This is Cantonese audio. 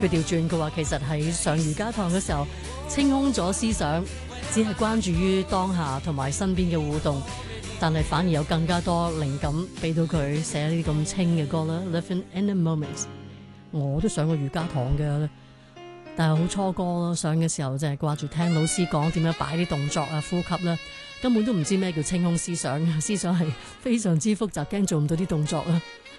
佢調轉，佢話其實喺上瑜伽堂嘅時候清空咗思想，只係關注於當下同埋身邊嘅互動，但係反而有更加多靈感俾到佢寫呢啲咁清嘅歌啦。Living in the moment， 我都上過瑜伽堂嘅，但係好初哥咯，上嘅時候就係掛住聽老師講點樣擺啲動作啊、呼吸啦，根本都唔知咩叫清空思想，思想係非常之複雜，驚做唔到啲動作啊。